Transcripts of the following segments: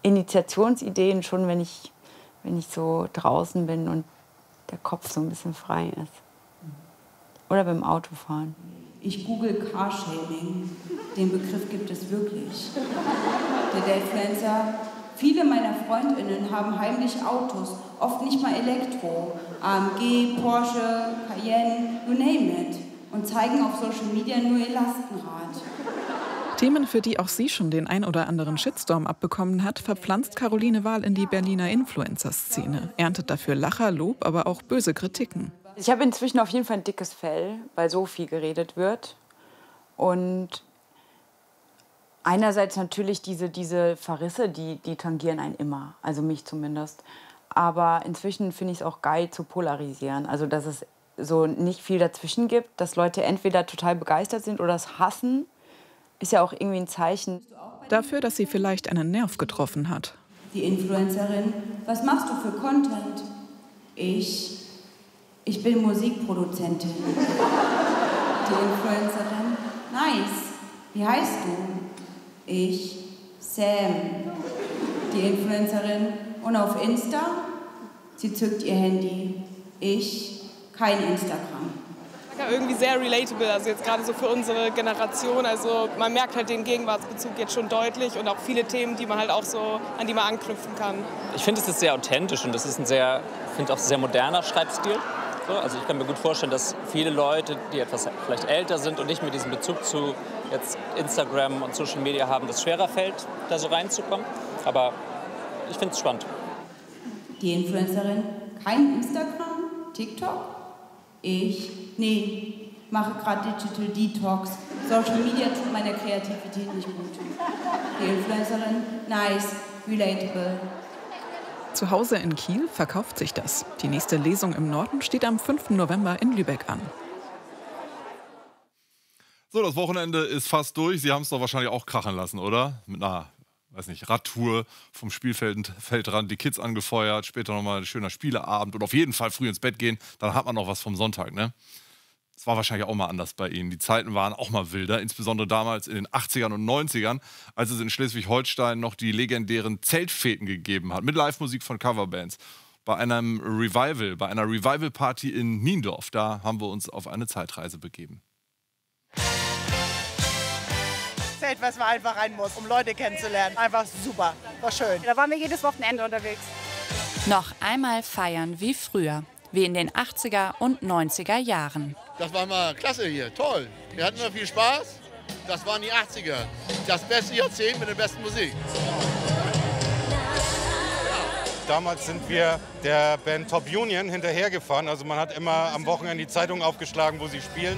Initiationsideen schon, wenn ich so draußen bin und der Kopf so ein bisschen frei ist. Oder beim Autofahren. Ich google Carshaming. Den Begriff gibt es wirklich. Der Datefluencer. Viele meiner FreundInnen haben heimlich Autos, oft nicht mal Elektro. AMG, Porsche, Cayenne, you name it. Und zeigen auf Social Media nur ihr Lastenrad. Themen, für die auch sie schon den ein oder anderen Shitstorm abbekommen hat, verpflanzt Caroline Wahl in die Berliner Influencer-Szene. Erntet dafür Lacher, Lob, aber auch böse Kritiken. Ich habe inzwischen auf jeden Fall ein dickes Fell, weil so viel geredet wird. Und einerseits natürlich diese Verrisse, die tangieren einen immer, also mich zumindest. Aber inzwischen finde ich es auch geil zu polarisieren. Also dass es so nicht viel dazwischen gibt, dass Leute entweder total begeistert sind oder es hassen, ist ja auch irgendwie ein Zeichen. Dafür, dass sie vielleicht einen Nerv getroffen hat. Die Influencerin, was machst du für Content? Ich bin Musikproduzentin. Die Influencerin, nice. Wie heißt du? Ich, Sam. Die Influencerin, und auf Insta? Sie zückt ihr Handy. Ich, kein Instagram. Ja, irgendwie sehr relatable, also jetzt gerade so für unsere Generation. Also man merkt halt den Gegenwartsbezug jetzt schon deutlich und auch viele Themen, die man halt auch so, an die man anknüpfen kann. Ich finde, es ist sehr authentisch und es ist ein sehr moderner Schreibstil. So, also ich kann mir gut vorstellen, dass viele Leute, die etwas vielleicht älter sind und nicht mehr diesen Bezug zu jetzt Instagram und Social Media haben, das schwerer fällt, da so reinzukommen. Aber ich finde es spannend. Die Influencerin, kein Instagram, TikTok? Nee, mache gerade Digital Detox. Social Media tut meiner Kreativität nicht gut. Die Influencerin, nice, relatable. Zu Hause in Kiel verkauft sich das. Die nächste Lesung im Norden steht am 5. November in Lübeck an. So, das Wochenende ist fast durch. Sie haben es doch wahrscheinlich auch krachen lassen, oder? Mit einer, Radtour vom Spielfeldrand, die Kids angefeuert, später nochmal ein schöner Spieleabend und auf jeden Fall früh ins Bett gehen. Dann hat man noch was vom Sonntag, ne? Das war wahrscheinlich auch mal anders bei Ihnen. Die Zeiten waren auch mal wilder, insbesondere damals in den 80ern und 90ern, als es in Schleswig-Holstein noch die legendären Zeltfeten gegeben hat, mit Live-Musik von Coverbands. Bei einer Revival-Party in Niendorf, da haben wir uns auf eine Zeitreise begeben. Zelt, was man einfach rein muss, um Leute kennenzulernen. Einfach super, war schön. Da waren wir jedes Wochenende unterwegs. Noch einmal feiern wie früher, wie in den 80er und 90er Jahren. Das war mal klasse hier, toll. Wir hatten immer viel Spaß. Das waren die 80er. Das beste Jahrzehnt mit der besten Musik. Damals sind wir der Band Top Union hinterhergefahren. Also man hat immer am Wochenende die Zeitung aufgeschlagen, wo sie spielen.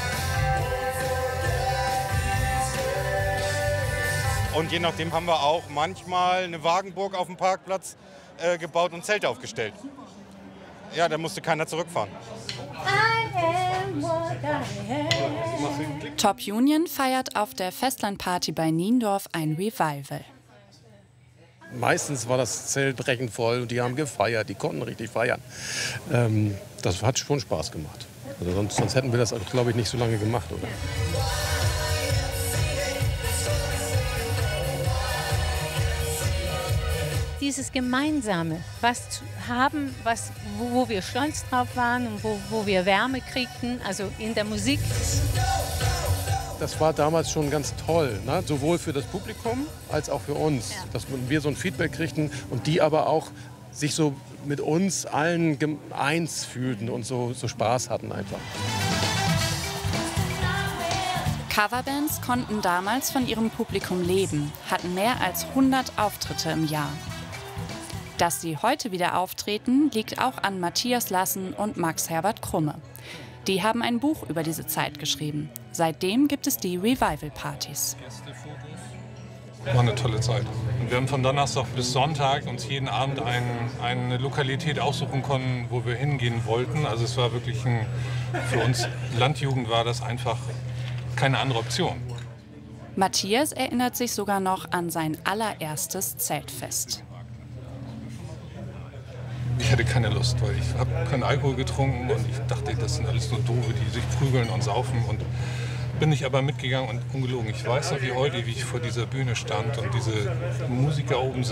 Und je nachdem haben wir auch manchmal eine Wagenburg auf dem Parkplatz gebaut und Zelte aufgestellt. Ja, da musste keiner zurückfahren. Top Union feiert auf der Festlandparty bei Niendorf ein Revival. Meistens war das Zelt brechend voll und die haben gefeiert, die konnten richtig feiern. Das hat schon Spaß gemacht. Also sonst hätten wir das, glaube ich, nicht so lange gemacht, oder? Dieses Gemeinsame, was zu haben, wo wir stolz drauf waren und wo wir Wärme kriegten, also in der Musik. Das war damals schon ganz toll, ne? Sowohl für das Publikum als auch für uns, ja. Dass wir so ein Feedback kriegten und die aber auch sich so mit uns allen eins fühlten und so Spaß hatten einfach. Coverbands konnten damals von ihrem Publikum leben, hatten mehr als 100 Auftritte im Jahr. Dass sie heute wieder auftreten, liegt auch an Matthias Lassen und Max Herbert Krumme. Die haben ein Buch über diese Zeit geschrieben. Seitdem gibt es die Revival-Partys. War eine tolle Zeit. Und wir haben von Donnerstag bis Sonntag uns jeden Abend eine Lokalität aussuchen können, wo wir hingehen wollten. Also es war wirklich für uns Landjugend war das einfach keine andere Option. Matthias erinnert sich sogar noch an sein allererstes Zeltfest. Ich hatte keine Lust, weil ich habe keinen Alkohol getrunken und ich dachte, das sind alles nur Doofe, die sich prügeln und saufen. Und bin ich aber mitgegangen und ungelogen. Ich weiß noch wie heute, wie ich vor dieser Bühne stand und diese Musiker oben